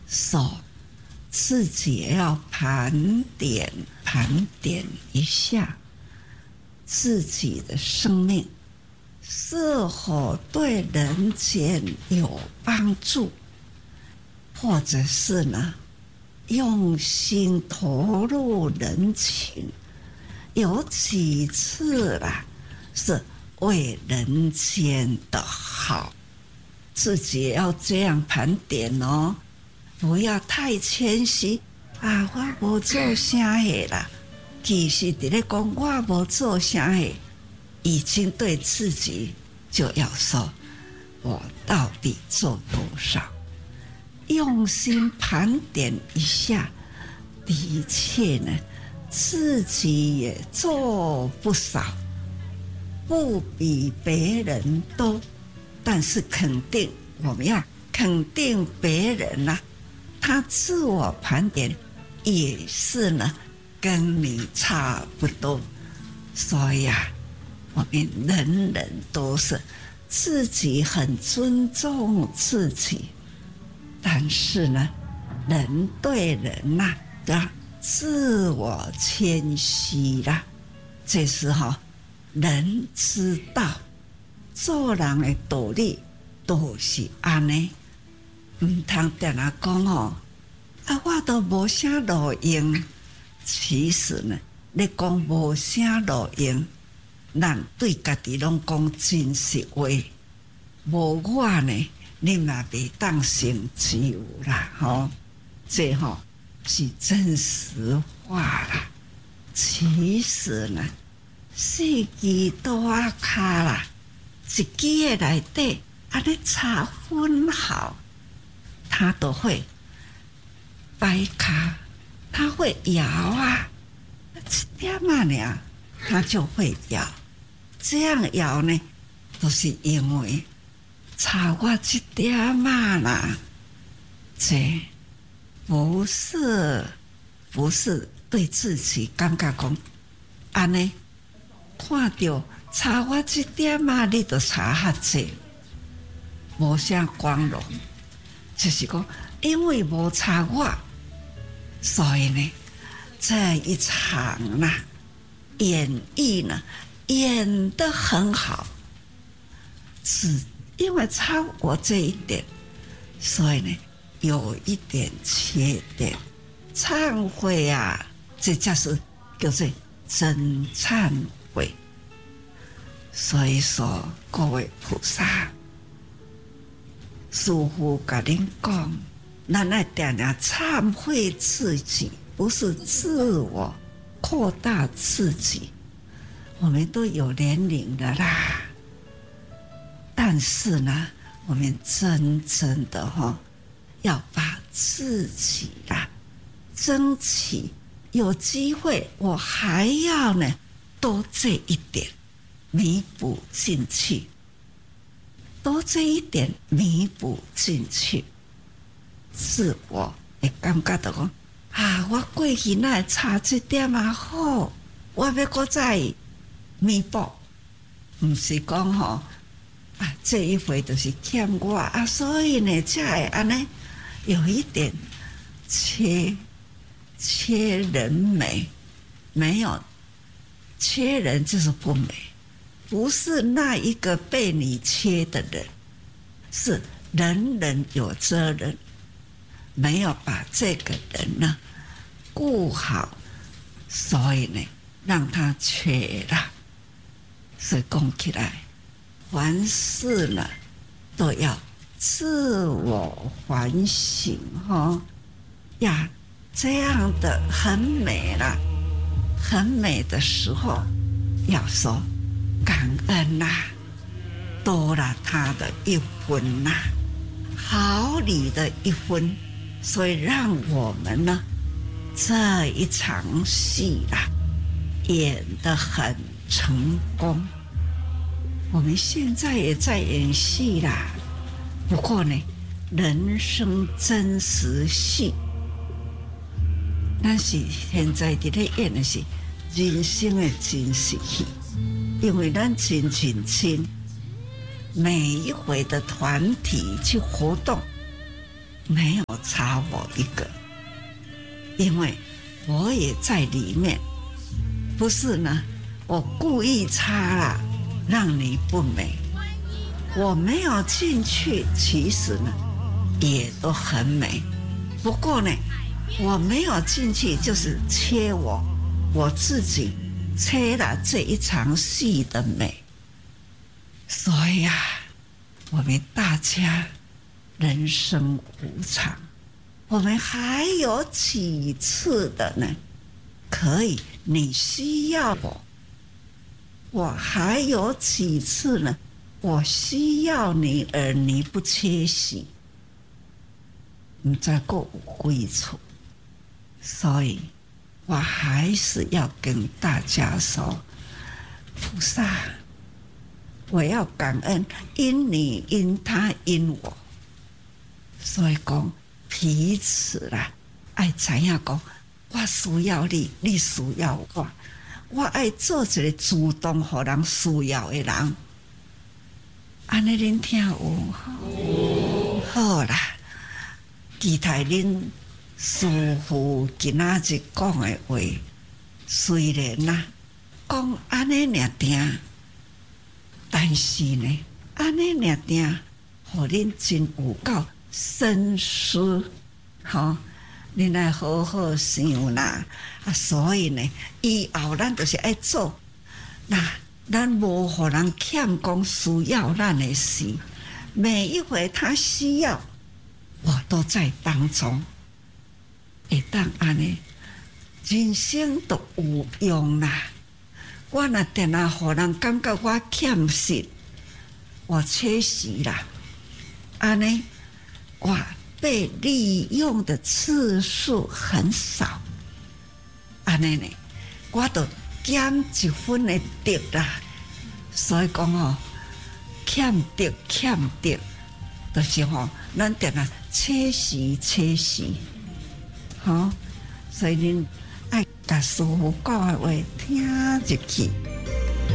手自己也要盘点一下自己的生命是否对人间有帮助，或者是呢用心投入人情，有几次啦是为人间的好，自己也要这样盘点哦，不要太谦虚啊！我无做啥的啦，其实在咧讲我无做啥的，已经对自己就要说，我到底做多少？用心盘点一下，的确呢，自己也做不少，不比别人多，但是肯定我们要肯定别人啊，他自我盘点也是呢，跟你差不多，所以啊，我们人人都是自己很尊重自己。但是呢，人对人呐，要自我谦虚啦。这时候，人知道做人的道理都是安尼，唔通定下讲哦，啊，我都无啥路用。其实呢，你讲无啥路用，咱对家己拢讲真实话，无我呢？你嘛别当成自由啦，吼，这吼是真实话啦。其实呢，四季多啊卡啦，一支的内底安尼插分好，它都会摆卡，它会摇啊，一点嘛呢，它就会摇。这样摇呢，都是因为。差我一点嘛啦，这不是对自己感觉讲，安尼看到差我一点嘛，你就差遐济，无啥光荣，就是讲因为无差我，所以呢，这一场啦演绎呢演得很好，是。因为超过这一点，所以呢，有一点缺点。忏悔啊，这就是叫做真忏悔。所以说，各位菩萨，师父跟您讲，咱要定定忏悔自己，不是自我扩大自己。我们都有年龄的啦。但是呢，我们真正的要把自己啦争取有机会，我还要呢多这一点弥补进去，多这一点弥补进去，自我会感觉到讲啊，我过去那差这点啊好，我要搁再弥补，不是讲啊，这一回就是欠我啊，所以呢，才会安尼有一点缺人美，没有缺人就是不美，不是那一个被你缺的人，是人人有责任，没有把这个人呢顾好，所以呢，让他缺了，所以讲起来。凡事呢，都要自我反省呀，这样的很美了，很美的时候，要说感恩呐，多了他的一分呐，好你的一分，所以让我们呢，这一场戏啦，演得很成功。我们现在也在演戏啦，不过呢，人生真实戏，但是现在在咧演的是人生的真实戏，因为咱真认真，每一回的团体去活动， 没有差我一个，因为我也在里面。不是呢，我故意差了，让你不美。我没有进去，其实呢，也都很美。不过呢，我没有进去，就是切我自己切了这一场戏的美。所以啊，我们大家人生无常，我们还有几次的呢？可以，你需要我，我还有几次呢？我需要你，而你不缺席，你再过几处，所以我还是要跟大家说，菩萨，我要感恩，因你，因他，因我，所以讲彼此啦，爱知影讲。我需要你，你需要我。我爱做一个主动互人需要的人。安尼恁听有？好啦，期待恁师父今仔日讲的话，虽然啦讲安尼尔定，但是呢，安尼尔定，互恁真有够深思，吼。你来好好想啦，所以呢，以后咱就是爱做，那咱无互人欠讲需要咱的事，每一回他需要，我都在当中，会当安尼，人生都有用啦。我若定下互人感觉我欠失，我缺席啦，安尼我。被利用的次数很少，安尼呢，我就减一分的德啦。所以讲哦，欠德，就是吼，咱定啊切实，好，所以恁爱甲师父讲的话听入去。